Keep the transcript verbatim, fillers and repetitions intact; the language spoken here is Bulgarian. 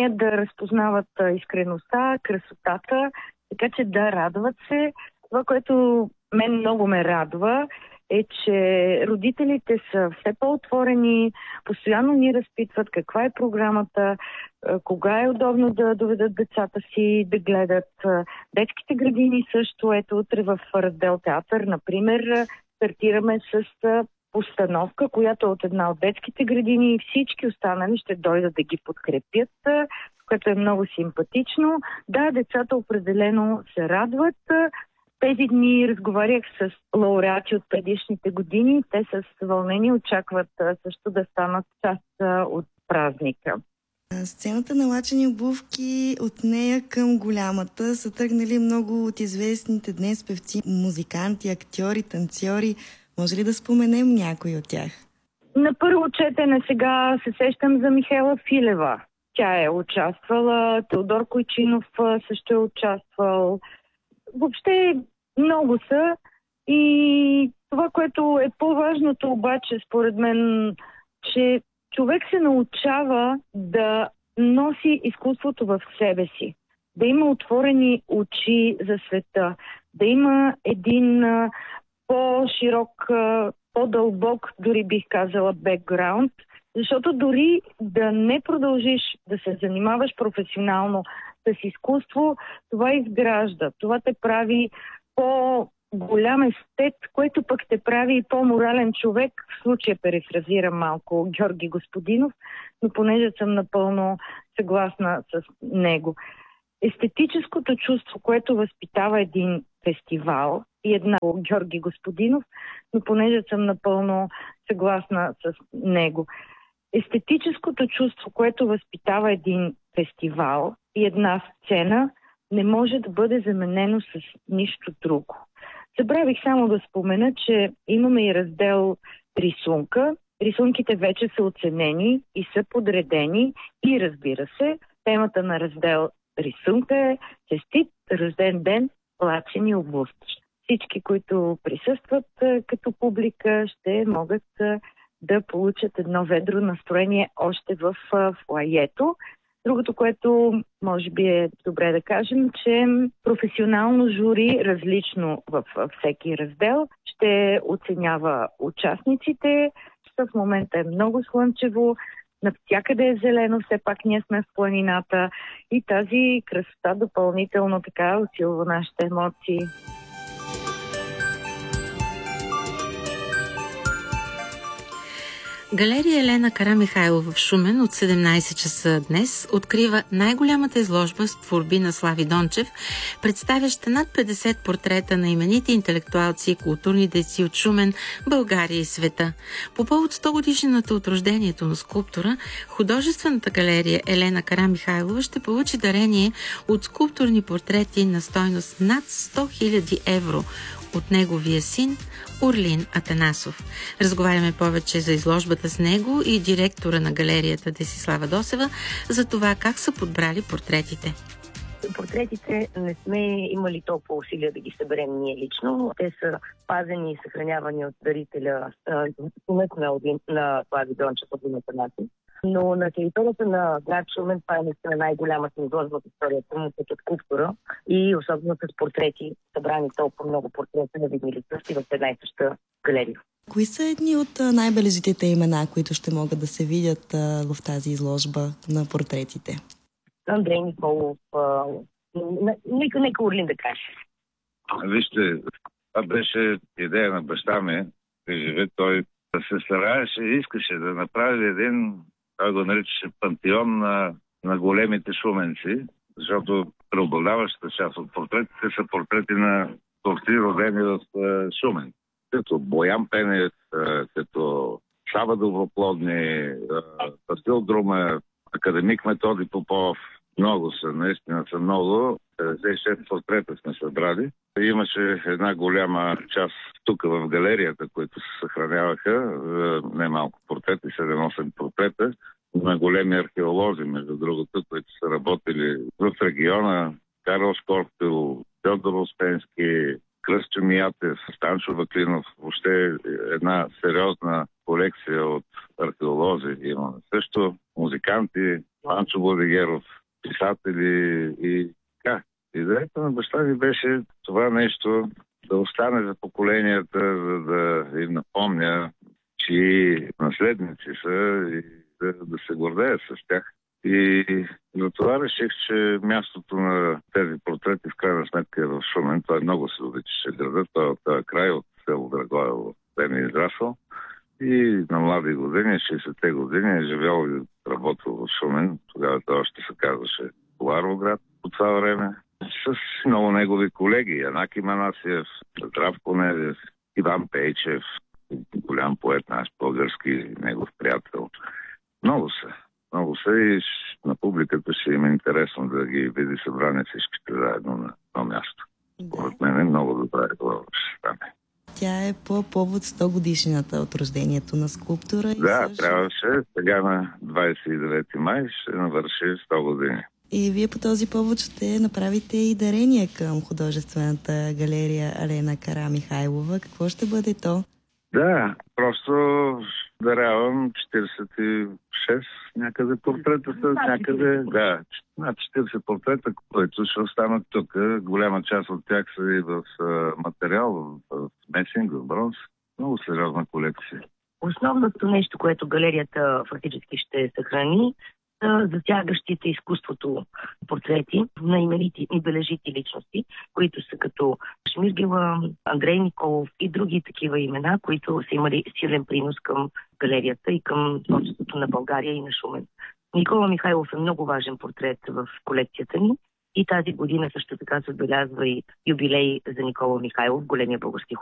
умеят да разпознават искреността, красотата, така че да, радват се. Това, което мен много ме радва, е, че родителите са все по-отворени, постоянно ни разпитват каква е програмата, кога е удобно да доведат децата си да гледат. Детските градини също, ето утре в раздел театър, например, стартираме с постановка, която е от една от детските градини и всички останали ще дойдат да ги подкрепят, което е много симпатично. Да, децата определено се радват. Тези дни разговарях с лауреати от предишните години. Те с вълнение очакват също да станат част от празника. Сцената на Лачени обувки, от нея към голямата са тръгнали много от известните днес певци, музиканти, актьори, танцори. Може ли да споменем някой от тях? На първо четене сега се сещам за Михаела Филева. Тя е участвала, Теодор Койчинов също е участвал. Въобще много са и това, което е по-важното обаче, според мен, че човек се научава да носи изкуството в себе си, да има отворени очи за света, да има един а, по-широк, а, по-дълбок, дори бих казала, бекграунд, защото дори да не продължиш да се занимаваш професионално с изкуство, това изгражда, това те прави по-голям естет, което пък те прави и по-морален човек. В случая перифразирам малко Георги Господинов, но понеже съм напълно съгласна с него. Естетическото чувство, което възпитава един фестивал и една Георги Господинов, но понеже съм напълно съгласна с него. Естетическото чувство, което възпитава един фестивал и една сцена, не може да бъде заменено с нищо друго. Забравих само да спомена, че имаме и раздел рисунка. Рисунките вече са оценени и са подредени и, разбира се, темата на раздел рисунка е честит рожден ден, Лачени обувки. Всички, които присъстват като публика, ще могат да получат едно ведро настроение още в фоайето. Другото, което може би е добре да кажем, че професионално жури, различно във всеки раздел, ще оценява участниците. В момента е много слънчево, навсякъде е зелено, все пак ние сме в планината и тази красота допълнително така усилва нашите емоции. Галерия Елена Карамихайлова в Шумен от седемнайсет часа днес открива най-голямата изложба с творби на Слави Дончев, представяща над петдесет портрета на именити интелектуалци и културни дейци от Шумен, България и света. По повод сто годишнината от рождението на скулптора, художествената галерия Елена Карамихайлова ще получи дарение от скулптурни портрети на стойност над сто хиляди евро от неговия син Орлин Атанасов. Разговаряме повече за изложбата с него и директора на галерията Десислава Досева за това как са подбрали портретите. Портретите не сме имали толкова усилия да ги съберем ние лично. Те са пазени и съхранявани от дарителя на Слави Дончев от Атанасов. Но на територията на град Шумен това е наистина най-голямата изложба в историята му като скулптура и особено с портрети, събрани толкова много портрети на видни личности в една и съща галерия. Кои са едни от най-бележитите имена, които ще могат да се видят а, в тази изложба на портретите? Андрей Николов, а, нека, нека Орлин да каже. Вижте, това беше идея на баща ми, живе той да се стараеше и искаше да направи един, той го наричаше пантеон на, на големите шуменци, защото преобладаващата част от портретите са портрети на творци, родени в е, Шумен. Като Боян Пенев, е, като Сава Доброплодни, е, Васил Друмев, академик Методи Попов. Много са, наистина са много. петдесет и шест портрета сме събрали. Имаше една голяма част тук в галерията, които се съхраняваха. Немалко портрети, седем-осем портрета на големи археолози, между другото, които са работили в региона. Карл Шкорпил, Теодор Успенски, Кръстчо Миятев, Станчо Ваклинов. Въобще една сериозна колекция от археолози имаме. Също музиканти Анчо Владигеров, писатели и така. Идеята на баща ми беше това нещо да остане за поколенията, за да им напомня, че наследници са и да, да се гордеят с тях. И затова реших, че мястото на тези портрети в крайна сметка е в Шумен. Той много се обичаше града. Той е от този край, от село Драгоево, де ми е израсъл. И на млади години, шейсетте години, е живял и работил в Шумен. Тогава той още се казваше Коларовград по това време. С много негови колеги. Янаки Манасиев, Здравко Невев, Иван Пейчев, голям поет наш, български, негов приятел. Много са. Много са и на публиката ще им е интересно да ги види събрани всичките заедно на едно място. От мен е много добре това ще стане. Тя е по повод сто годишнината от рождението на скулптура. Да, също... трябваше. Сега на двадесет и девети май ще навърши сто години. И вие по този повод ще направите и дарение към художествената галерия Алена Карамихайлова. Какво ще бъде то? Да, просто дарявам четиридесет и шест някъде портрета, някъде, да, над четиридесет портрета, които ще останат тук. Голяма част от тях са и в материал, в месинг, в бронз. Много сериозна колекция. Основното нещо, което галерията фактически ще съхрани, са засягащите изкуството портрети на именити и бележити личности, които са като Шмиргела, Андрей Николов и други такива имена, които са имали силен принос към галерията и към творчеството на България и на Шумен. Никола Михайлов е много важен портрет в колекцията ни и тази година също така се отбелязва и юбилей за Никола Михайлов, големия български